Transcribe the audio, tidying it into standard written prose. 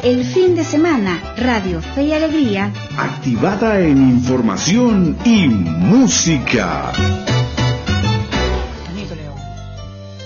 El fin de semana, Radio Fe y Alegría, activada en información y música.